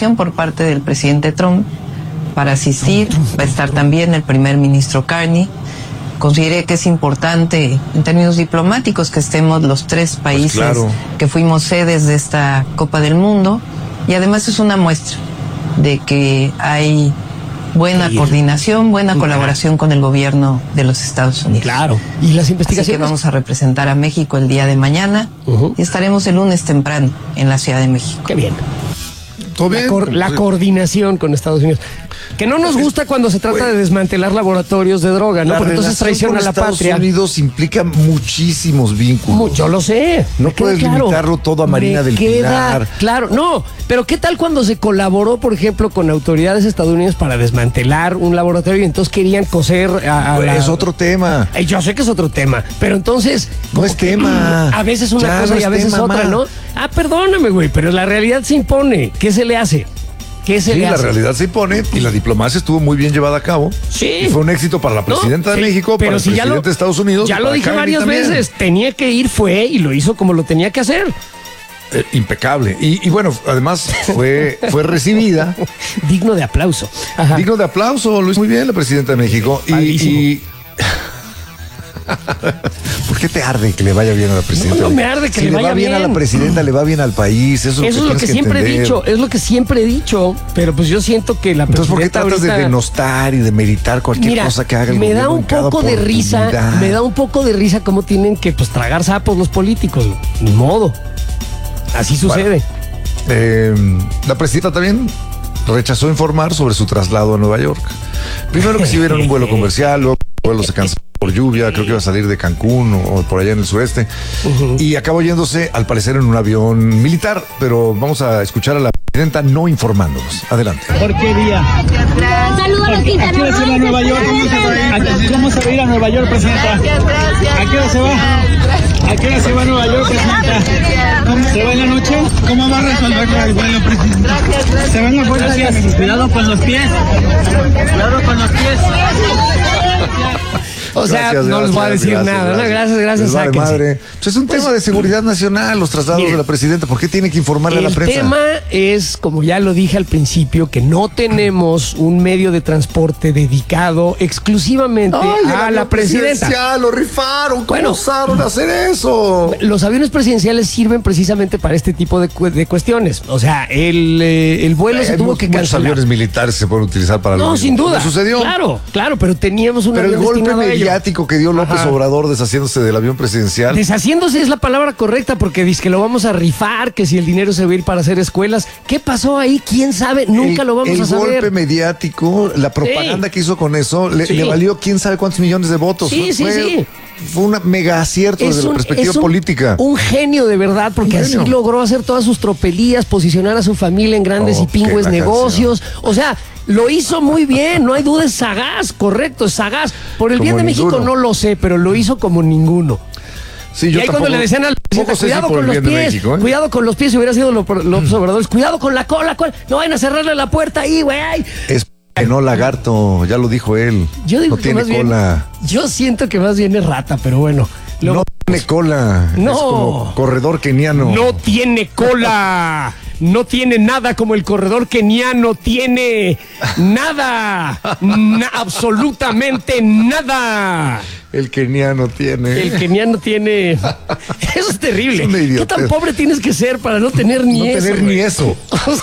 invitación por parte del presidente Trump para asistir. Va a estar también el primer ministro Carney. Consideré que es importante en términos diplomáticos que estemos los tres países que fuimos sedes de esta Copa del Mundo, y además es una muestra de que hay buena coordinación, buena colaboración con el gobierno de los Estados Unidos. Claro. Y las investigaciones. Así que vamos a representar a México el día de mañana y estaremos el lunes temprano en la Ciudad de México. Qué bien. ¿Todo bien? La coordinación con Estados Unidos. Que no nos gusta cuando se trata de desmantelar laboratorios de droga, ¿no? Porque entonces traiciona a la patria. Estados Unidos implica muchísimos vínculos. Yo lo sé. No puedes limitarlo todo a Marina del Pilar. Claro, no. Pero ¿qué tal cuando se colaboró, por ejemplo, con autoridades estadounidenses para desmantelar un laboratorio y entonces querían coser Es otro tema. Yo sé que es otro tema, pero entonces... No es tema. A veces una cosa y a veces otra, ¿no? Perdóname, güey, pero la realidad se impone. ¿Qué se le hace? La realidad se impone y la diplomacia estuvo muy bien llevada a cabo. Sí. Y fue un éxito para la presidenta de México, para el presidente de Estados Unidos. Ya lo dije varias veces. Tenía que ir, fue y lo hizo como lo tenía que hacer. Impecable. Y bueno, además fue recibida. Digno de aplauso. Ajá. Digno de aplauso. Lo hizo muy bien la presidenta de México. Y ¿por qué te arde que le vaya bien a la presidenta? No me arde que le vaya bien a la presidenta, le va bien al país. Eso es lo que siempre he dicho. Es lo que siempre he dicho. Pero pues yo siento que la presidenta. Entonces, ¿por qué tratas de denostar y de meritar cualquier cosa que haga el gobierno? Me da un poco de risa cómo tienen que tragar sapos los políticos. Ni modo. Así sucede. La presidenta también rechazó informar sobre su traslado a Nueva York. Primero que se iba en un vuelo comercial, luego el vuelo se canceló por lluvia, creo que iba a salir de Cancún o por allá en el sureste, y acabó yéndose al parecer en un avión militar, pero vamos a escuchar a la presidenta no informándonos. Adelante. ¿Por qué día? Saludos a Tita. ¿A qué hora se va a Nueva York? ¿Cómo se va a ir a Nueva York, presidenta? ¿A qué hora se va? ¿A qué hora se va a Nueva York, presidenta? ¿Se va en la noche? ¿Cómo va a resolver el vuelo, presidenta? ¿Se va en la puerta? Cuidado con los pies. Cuidado con los pies. O sea, no les voy a decir nada. Gracias, madre. Pues es un tema de seguridad nacional, los traslados de la presidenta. ¿Por qué tiene que informarle a la prensa? El tema es, como ya lo dije al principio, que no tenemos un medio de transporte dedicado exclusivamente a la presidenta. Lo rifaron. ¿Cómo osaron hacer eso? Los aviones presidenciales sirven precisamente para este tipo de cuestiones. O sea, el vuelo se tuvo que cancelar. Muchos aviones militares se pueden utilizar para lo mismo. Sin duda. ¿No sucedió? Claro, pero teníamos un avión destinado a ello. Mediático que dio López Obrador deshaciéndose del avión presidencial. Deshaciéndose es la palabra correcta, porque dice que lo vamos a rifar, que si el dinero se va a ir para hacer escuelas. ¿Qué pasó ahí? ¿Quién sabe? Nunca lo vamos a saber. El golpe mediático, la propaganda que hizo con eso, le valió quién sabe cuántos millones de votos. Sí. Fue un mega acierto desde la perspectiva política. Un genio de verdad, porque así logró hacer todas sus tropelías, posicionar a su familia en grandes y pingües negocios. O sea, lo hizo muy bien, no hay duda, es sagaz, correcto, es sagaz. Por el bien de México no lo sé, pero lo hizo como ninguno. Sí, y ahí cuando le decían al presidente, cuidado con los pies, cuidado con los pies, si hubiera sido López Obrador, cuidado con la cola, no vayan a cerrarle la puerta ahí, güey. Es que no lagarto, ya lo dijo él. Yo digo no tiene cola. Yo siento que más bien es rata, pero bueno. No tiene cola. No. Es como corredor keniano. No tiene cola. No tiene nada como el corredor keniano tiene. Nada. Absolutamente nada. El keniano tiene. Eso es terrible. Es ¿Qué tan pobre tienes que ser para no tener ni eso? No tener ni eso.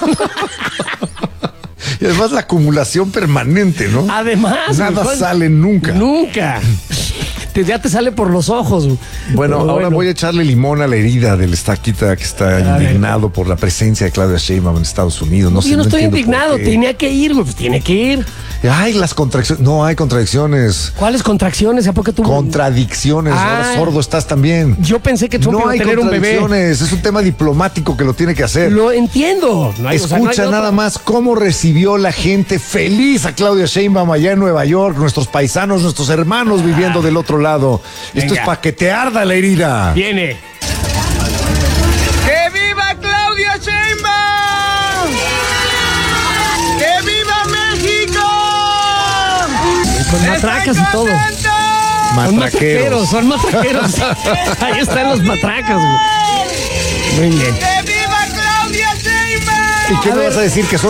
Y además la acumulación permanente, ¿no? Además. Nada sale nunca. Nunca. Ya te sale por los ojos. Bueno, ahora voy a echarle limón a la herida del estaquita que está indignado por la presencia de Claudia Sheinbaum en Estados Unidos. Yo no estoy indignado, tenía que ir, pues tiene que ir. Ay, las contracciones. No hay contradicciones. ¿Cuáles contracciones? ¿A poco tú? Contradicciones. Ahora sordo estás también. Yo pensé que Trump iba a tener un bebé. Es un tema diplomático que lo tiene que hacer. Lo entiendo. Escucha nada más cómo recibió la gente feliz a Claudia Sheinbaum allá en Nueva York, nuestros paisanos, nuestros hermanos viviendo del otro lado. Venga. Esto es para que te arda la herida. Viene. ¡Que viva Claudia Sheinbaum! ¡Que viva México! Con matracas y todo. Son matraqueros. Ahí están los matracas, güey. Muy bien. ¡Que viva Claudia Sheinbaum! ¿Y qué me vas a decir? Que son